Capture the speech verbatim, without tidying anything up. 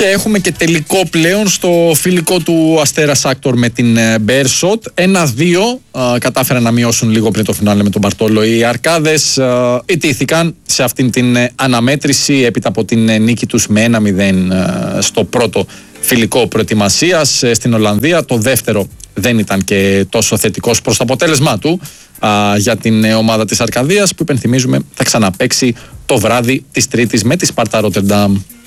Και έχουμε και τελικό πλέον στο φιλικό του Αστέρα Σάκτορ με την Μπέρσοτ. ένα δύο κατάφεραν να μειώσουν λίγο πριν το φινάλε με τον Μπαρτόλο. Οι Αρκάδες ιτήθηκαν σε αυτήν την αναμέτρηση έπειτα από την νίκη τους με ένα μηδέν στο πρώτο φιλικό προετοιμασίας στην Ολλανδία. Το δεύτερο δεν ήταν και τόσο θετικός προς το αποτέλεσμά του α, για την ομάδα της Αρκαδίας, που υπενθυμίζουμε θα ξαναπαίξει το βράδυ της Τρίτης με τη Σπάρτα Ρότερνταμ.